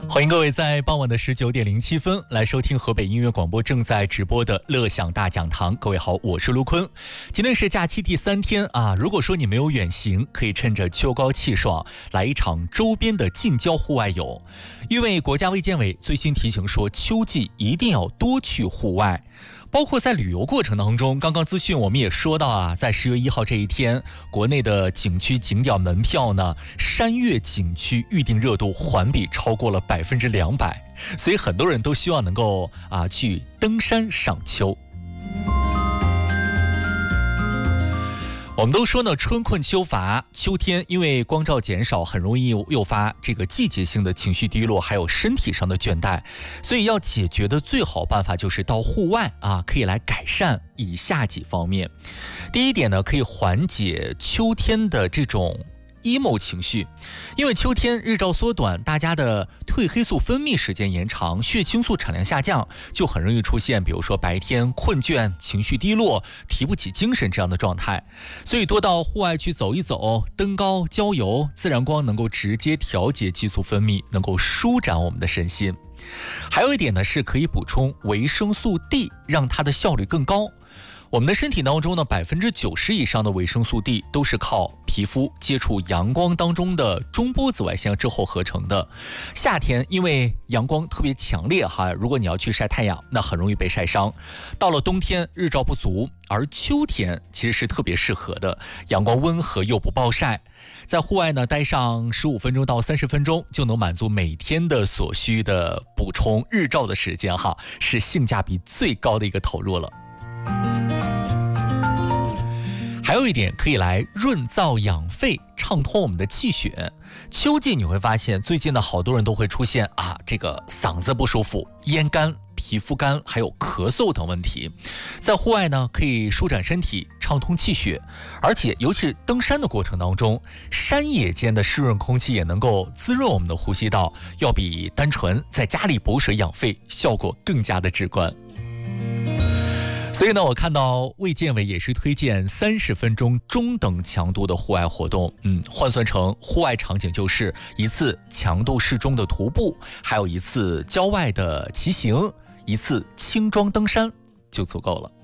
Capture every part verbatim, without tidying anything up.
欢迎各位在傍晚的十九点零七分来收听河北音乐广播正在直播的乐享大讲堂。各位好，我是卢坤。今天是假期第三天啊，如果说你没有远行，可以趁着秋高气爽来一场周边的近郊户外游。因为国家卫健委最新提醒说，秋季一定要多去户外。包括在旅游过程当中，刚刚资讯我们也说到啊，在十月一号这一天，国内的景区景点门票呢，山岳景区预订热度环比超过了百分之两百，所以很多人都希望能够啊去登山赏秋。我们都说呢，春困秋乏，秋天因为光照减少，很容易诱发这个季节性的情绪低落，还有身体上的倦怠。所以要解决的最好办法就是到户外啊，可以来改善以下几方面。第一点呢，可以缓解秋天的这种emo 情绪，因为秋天日照缩短，大家的褪黑素分泌时间延长，血清素产量下降，就很容易出现比如说白天困倦、情绪低落、提不起精神这样的状态。所以多到户外去走一走，登高郊游，自然光能够直接调节激素分泌，能够舒展我们的身心。还有一点呢，是可以补充维生素 D， 让它的效率更高。我们的身体当中呢，百分之九十以上的维生素 D 都是靠皮肤接触阳光当中的中波紫外线之后合成的。夏天因为阳光特别强烈哈，如果你要去晒太阳，那很容易被晒伤。到了冬天日照不足，而秋天其实是特别适合的，阳光温和又不暴晒。在户外呢，待上十五分钟到三十分钟，就能满足每天的所需的补充日照的时间哈，是性价比最高的一个投入了。还有一点可以来润燥养肺，畅通我们的气血。秋季你会发现，最近的好多人都会出现啊，这个嗓子不舒服、咽干、皮肤干，还有咳嗽等问题。在户外呢，可以舒展身体，畅通气血，而且尤其是登山的过程当中，山野间的湿润空气也能够滋润我们的呼吸道，要比单纯在家里补水养肺效果更加的直观。所以呢，我看到卫健委也是推荐三十分钟中等强度的户外活动，嗯，换算成户外场景就是一次强度适中的徒步，还有一次郊外的骑行，一次轻装登山就足够了。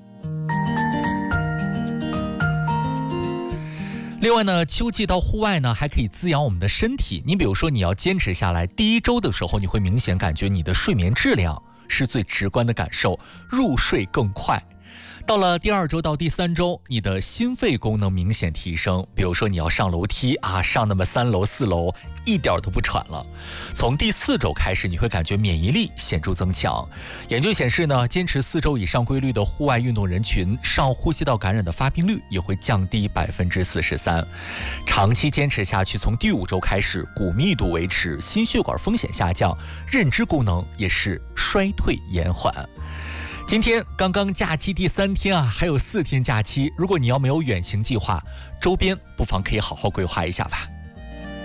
另外呢，秋季到户外呢，还可以滋养我们的身体。你比如说，你要坚持下来，第一周的时候，你会明显感觉你的睡眠质量是最直观的感受，入睡更快。到了第二周到第三周，你的心肺功能明显提升，比如说你要上楼梯啊，上那么三楼四楼一点都不喘了。从第四周开始，你会感觉免疫力显著增强。研究显示呢，坚持四周以上规律的户外运动人群，上呼吸道感染的发病率也会降低百分之四十三。长期坚持下去，从第五周开始，骨密度维持，心血管风险下降，认知功能也是衰退延缓。今天刚刚假期第三天啊，还有四天假期。如果你要没有远行计划，周边不妨可以好好规划一下吧。